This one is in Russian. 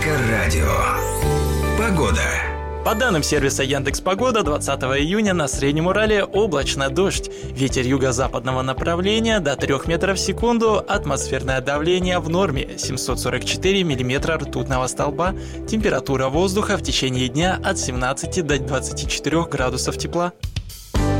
Эльдоррадио. Погода. По данным сервиса Яндекс.Погода, 20 июня на Среднем Урале облачно, дождь. Ветер юго-западного направления до 3 метров в секунду. Атмосферное давление в норме 744 миллиметра ртутного столба. Температура воздуха в течение дня от 17 до 24 градусов тепла.